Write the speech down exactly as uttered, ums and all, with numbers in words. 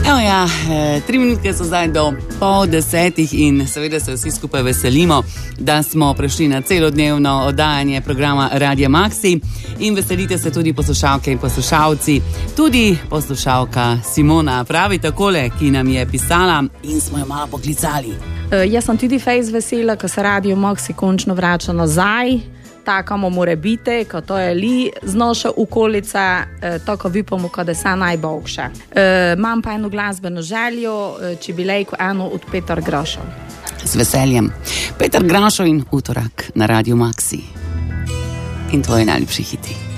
Evo ja, tri minutke so zdaj do pol desetih in seveda se vsi skupaj veselimo, da smo prišli na celodnevno oddajanje programa Radia Maxi in veselite se tudi poslušalke in poslušalci. Tudi poslušalka Simona pravi takole, ki nam je pisala in smo jo malo poklicali. Uh, jaz sem tudi fejs vesela, ko se Radio Maxi končno vrača nazaj. Takamo more biti, ko to je li z naša okolica, eh, tako vipamo, ko da je najboljše. Eh, imam pa eno glasbeno željo, eh, če bi lejko eno od Petar Grašov. Z veseljem. Petar Grašov in Utorak na Radio Maxi. In tvoji najljubši hiti.